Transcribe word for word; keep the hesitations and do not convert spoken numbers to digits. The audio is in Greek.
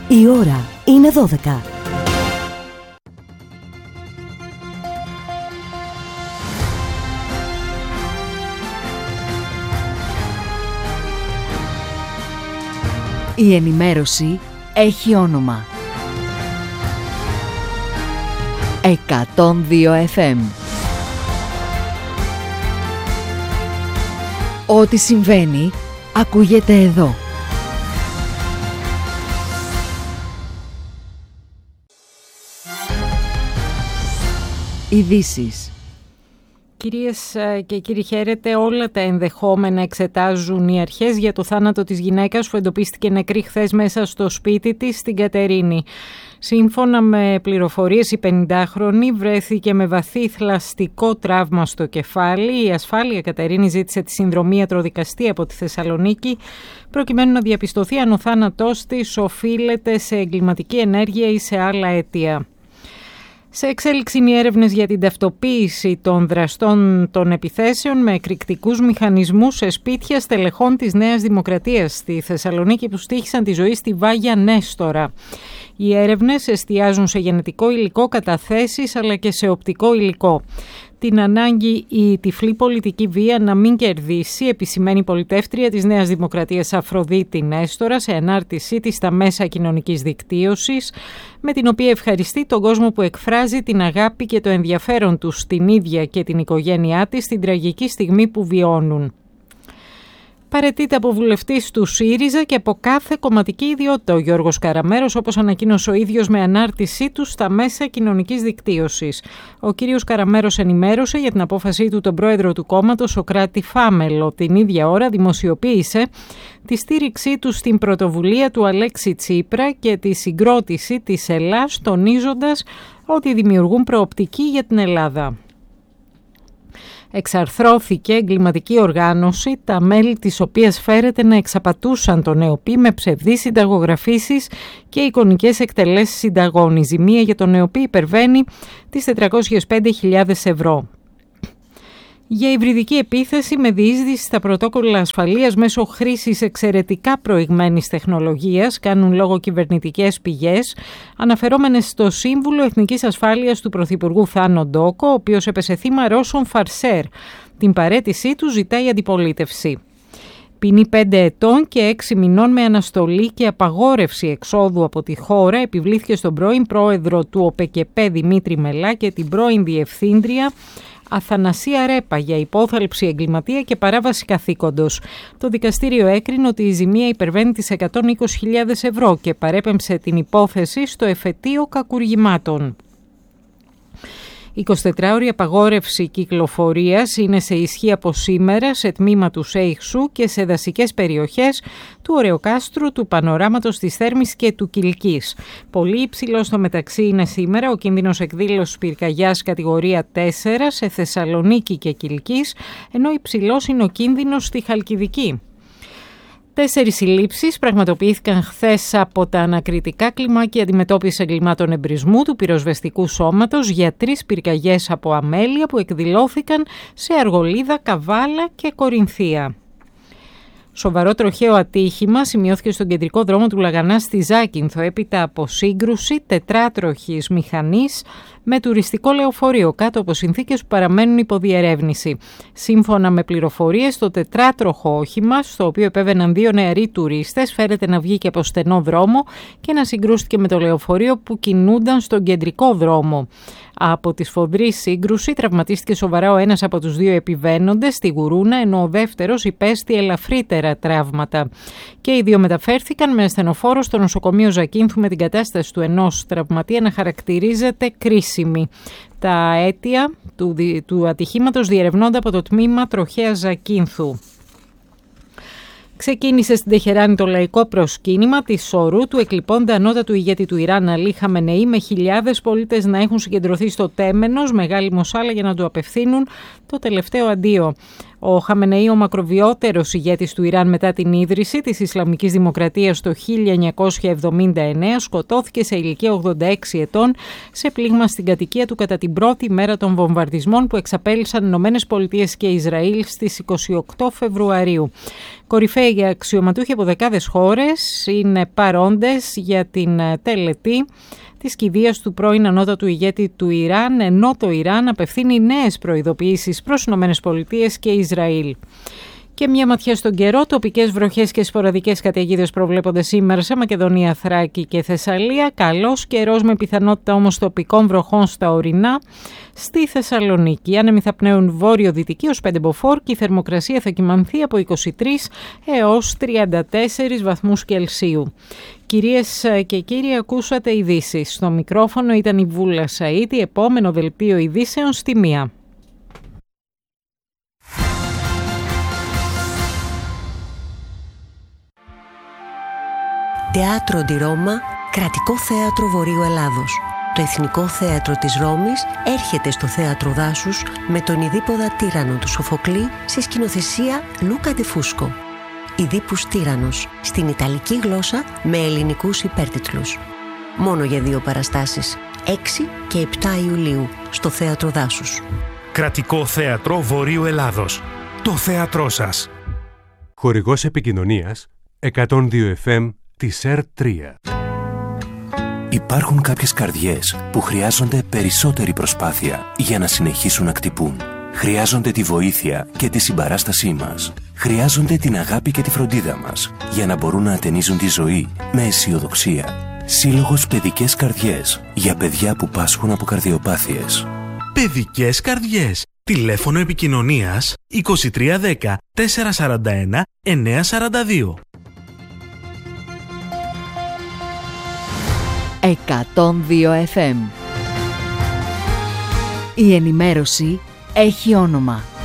Η ώρα είναι δώδεκα. Η ενημέρωση έχει όνομα. εκατόν δύο εφ εμ. Ό,τι συμβαίνει, ακούγεται εδώ. Ειδήσεις. Κυρίες και κύριοι, χαίρετε. Όλα τα ενδεχόμενα εξετάζουν οι αρχές για το θάνατο της γυναίκας που εντοπίστηκε νεκρή χθες μέσα στο σπίτι της στην Κατερίνη. Σύμφωνα με πληροφορίες, η πενηντάχρονη βρέθηκε με βαθύ θλαστικό τραύμα στο κεφάλι. Η Ασφάλεια Κατερίνη ζήτησε τη συνδρομή ιατροδικαστή από τη Θεσσαλονίκη προκειμένου να διαπιστωθεί αν ο θάνατός της οφείλεται σε εγκληματική ενέργεια ή σε άλλα αίτια. Σε εξέλιξη είναι οι έρευνες για την ταυτοποίηση των δραστών των επιθέσεων με εκρηκτικούς μηχανισμούς σε σπίτια στελεχών της Νέας Δημοκρατίας στη Θεσσαλονίκη που στοίχησαν τη ζωή στη Βάγια Νέστορα. Οι έρευνες εστιάζουν σε γενετικό υλικό, καταθέσεις αλλά και σε οπτικό υλικό. Την ανάγκη η τυφλή πολιτική βία να μην κερδίσει επισημαίνει η πολιτεύτρια της Νέας Δημοκρατίας Αφροδίτη Νέστορα σε ανάρτησή της στα μέσα κοινωνικής δικτύωσης, με την οποία ευχαριστεί τον κόσμο που εκφράζει την αγάπη και το ενδιαφέρον τους στην ίδια και την οικογένειά της στην τραγική στιγμή που βιώνουν. Παραιτείται από βουλευτής του ΣΥΡΙΖΑ και από κάθε κομματική ιδιότητα ο Γιώργος Καραμέρος, όπως ανακοίνωσε ο ίδιος με ανάρτησή του στα μέσα κοινωνικής δικτύωσης. Ο κύριος Καραμέρος ενημέρωσε για την απόφασή του τον πρόεδρο του κόμματος, Σωκράτη Φάμελο. Την ίδια ώρα δημοσιοποίησε τη στήριξή του στην πρωτοβουλία του Αλέξη Τσίπρα και τη συγκρότηση της Ελλάς, τονίζοντας ότι δημιουργούν προοπτική για την Ελλάδα. Εξαρθρώθηκε εγκληματική οργάνωση, τα μέλη της οποίας φέρεται να εξαπατούσαν τον ΕΟΠΗ με ψευδείς συνταγογραφήσεις και εικονικές εκτελέσεις συνταγών. Η ζημία για τον ΕΟΠΗ υπερβαίνει τις τετρακόσιες πέντε χιλιάδες ευρώ. Για υβριδική επίθεση με διείσδυση στα πρωτόκολλα ασφαλείας μέσω χρήσης εξαιρετικά προηγμένης τεχνολογίας, κάνουν λόγο κυβερνητικές πηγές, αναφερόμενες στο Σύμβουλο Εθνικής Ασφάλειας του Πρωθυπουργού Θάνο Ντόκο, ο οποίος έπεσε θύμα Ρώσων φαρσέρ. Την παραίτησή του ζητάει η αντιπολίτευση. Ποινή πέντε ετών και έξι μηνών με αναστολή και απαγόρευση εξόδου από τη χώρα επιβλήθηκε στον πρώην πρόεδρο του ΟΠΕΚΕΠΕ Δημήτρη Μελά και την πρώην διευθύντρια Αθανασία Ρέπα για υπόθαλψη εγκληματία και παράβαση καθήκοντος. Το δικαστήριο έκρινε ότι η ζημία υπερβαίνει τις εκατόν είκοσι χιλιάδες ευρώ και παρέπεμψε την υπόθεση στο εφετείο κακουργημάτων. Η εικοσιτετράωρη απαγόρευση κυκλοφορίας είναι σε ισχύ από σήμερα σε τμήμα του Σέιχσου και σε δασικές περιοχές του Ωρεοκάστρου, του Πανοράματος της Θέρμης και του Κιλκής. Πολύ υψηλό στο μεταξύ είναι σήμερα ο κίνδυνος εκδήλωσης πυρκαγιάς κατηγορία τέσσερα σε Θεσσαλονίκη και Κιλκής, ενώ υψηλός είναι ο κίνδυνος στη Χαλκιδική. Τέσσερις συλλήψεις πραγματοποιήθηκαν χθες από τα ανακριτικά κλιμάκια αντιμετώπισης εγκλημάτων εμπρισμού του πυροσβεστικού σώματος για τρεις πυρκαγιές από αμέλεια που εκδηλώθηκαν σε Αργολίδα, Καβάλα και Κορινθία. Σοβαρό τροχαίο ατύχημα σημειώθηκε στον κεντρικό δρόμο του Λαγανά στη Ζάκυνθο έπειτα από σύγκρουση τετράτροχης μηχανής με τουριστικό λεωφορείο κάτω από συνθήκες που παραμένουν υποδιερεύνηση. Σύμφωνα με πληροφορίες, το τετράτροχο όχημα, στο οποίο επέβαιναν δύο νεαροί τουρίστες, φέρεται να βγήκε από στενό δρόμο και να συγκρούστηκε με το λεωφορείο που κινούνταν στον κεντρικό δρόμο. Από τη σφοδρή σύγκρουση τραυματίστηκε σοβαρά ο ένας από τους δύο επιβαίνοντες στη Γουρούνα, ενώ ο δεύτερος υπέστη ελαφρύτερα τραύματα. Και οι δύο μεταφέρθηκαν με ασθενοφόρο στο νοσοκομείο Ζακίνθου με την κατάσταση του ενός τραυματία να χαρακτηρίζεται κρίσιμη. Τα αίτια του, του ατυχήματος διερευνώνται από το τμήμα τροχέας Ζακίνθου. Ξεκίνησε στην Τεχεράνη το λαϊκό προσκύνημα της Σορού του εκλειπώντα ανώτατου ηγέτη του Ιράν Αλή Χαμενεή, με χιλιάδες πολίτες να έχουν συγκεντρωθεί στο Τέμενος, μεγάλη μοσάλα, για να του απευθύνουν το τελευταίο αντίο. Ο Χαμενεή, ο μακροβιότερος ηγέτης του Ιράν μετά την ίδρυση της Ισλαμικής Δημοκρατίας το χίλια εννιακόσια εβδομήντα εννέα, σκοτώθηκε σε ηλικία ογδόντα έξι ετών σε πλήγμα στην κατοικία του κατά την πρώτη μέρα των βομβαρδισμών που εξαπέλυσαν Ηνωμένες Πολιτείες και Ισραήλ στις είκοσι οκτώ Φεβρουαρίου. Κορυφαίοι αξιωματούχοι από δεκάδες χώρες είναι παρόντες για την τελετή της κηδείας του πρώην ανώτατου ηγέτη του Ιράν, ενώ το Ιράν απευθύνει νέες προειδοποιήσεις προς Ηνωμένες Πολιτείες και Ισραήλ. Και μια ματιά στον καιρό, τοπικές βροχές και σποραδικές καταιγίδες προβλέπονται σήμερα σε Μακεδονία, Θράκη και Θεσσαλία. Καλός καιρός με πιθανότητα όμως τοπικών βροχών στα ορεινά. Στη Θεσσαλονίκη, οι άνεμοι θα πνέουν βόρειο-δυτική ως πέντε μποφόρ και η θερμοκρασία θα κυμανθεί από είκοσι τρεις έως τριάντα τέσσερις βαθμούς Κελσίου. Κυρίες και κύριοι, ακούσατε ειδήσεις. Στο μικρόφωνο ήταν η Βούλα Σαΐτη, επόμενο δελτίο ειδήσεων στη μία. Teatro di Roma, κρατικό θέατρο Βορείου Ελλάδος. Το Εθνικό Θέατρο της Ρώμης έρχεται στο Θέατρο Δάσους με τον Ιδίπποδα Τύραννο του Σοφοκλή σε σκηνοθεσία Λούκα Ντεφούσκο. Ιδίππους Τύραννος, στην Ιταλική γλώσσα με ελληνικούς υπέρτιτλους. Μόνο για δύο παραστάσεις, έξι και επτά Ιουλίου, στο Θέατρο Δάσους. Κρατικό Θέατρο Βορείου Ελλάδος. Το θέατρό σας. Χορηγός επικοινωνίας εκατόν δύο εφ εμ της ΕΡ τρία. Υπάρχουν κάποιες καρδιές που χρειάζονται περισσότερη προσπάθεια για να συνεχίσουν να χτυπούν. Χρειάζονται τη βοήθεια και τη συμπαράστασή μας. Χρειάζονται την αγάπη και τη φροντίδα μας για να μπορούν να ατενίζουν τη ζωή με αισιοδοξία. Σύλλογος Παιδικές Καρδιές για παιδιά που πάσχουν από καρδιοπάθειες. Παιδικές Καρδιές. Τηλέφωνο επικοινωνίας είκοσι τρία δέκα τετρακόσια σαράντα ένα εννιακόσια σαράντα δύο. εκατόν δύο εφ εμ. Η ενημέρωση έχει όνομα.